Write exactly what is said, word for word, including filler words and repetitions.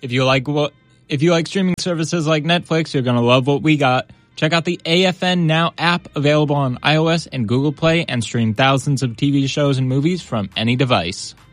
If you like what if you like streaming services like Netflix, you're going to love what we got. Check out the A F N Now app, available on iOS and Google Play, and stream thousands of T V shows and movies from any device.